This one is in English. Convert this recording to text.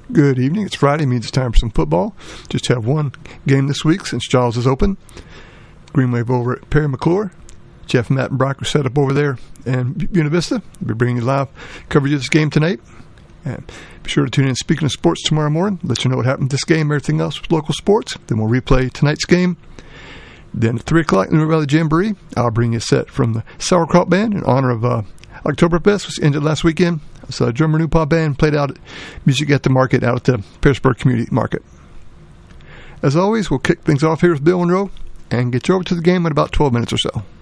Good evening. It's Friday. It means it's time for some football. Just have one game this week since Giles is open. Green Wave over at Perry McClure. Jeff, Matt, and Brock are set up over there in Buena Vista. We'll be bringing you live coverage of this game tonight. And be sure to tune in Speaking of Sports tomorrow morning. Let you know what happened this game, everything else with local sports. Then we'll replay tonight's game. Then at 3 o'clock in the River Valley Jamboree, I'll bring you a set from the Sauerkraut Band in honor of Oktoberfest, which ended last weekend. So a drummer new pop band played out at Music at the Market out at the Pearisburg Community Market. As always, we'll kick things off here with Bill Monroe and get you over to the game in about 12 minutes or so.